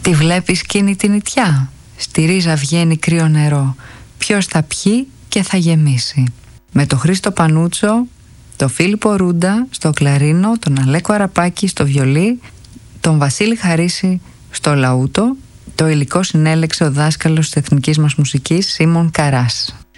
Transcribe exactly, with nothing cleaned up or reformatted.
Τη βλέπεις εκείνη την νητιά? Στη ρίζα βγαίνει κρύο νερό. Ποιος θα πιει και θα γεμίσει? Με το Χρήστο Πανούτσο, τον Φίλιππο Ρούντα στο κλαρίνο, τον Αλέκο Αραπάκη στο βιολί, τον Βασίλη Χαρίση στο λαούτο. Το υλικό συνέλεξε ο δάσκαλος της εθνικής μας μουσικής Σίμων Καράς.